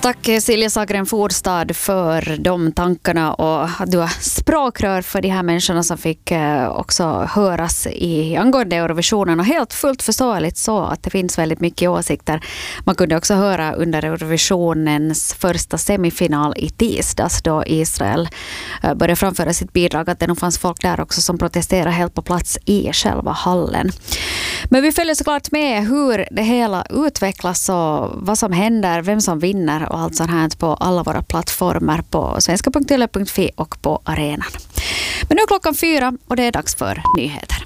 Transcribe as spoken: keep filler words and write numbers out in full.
Tack Silja Sagren Fordstad för de tankarna och att du har språkrör för de här människorna som fick också höras i angående Eurovisionen, och helt fullt förståeligt så att det finns väldigt mycket åsikter. Man kunde också höra under Eurovisionens första semifinal i tisdags då Israel började framföra sitt bidrag att det nog fanns folk där också som protesterade helt på plats i själva hallen. Men vi följer såklart med hur det hela utvecklas och vad som händer, vem som vinner och allt sånt här på alla våra plattformar på svenska punkt tele punkt fi och på arenan. Men nu är klockan fyra och det är dags för nyheter.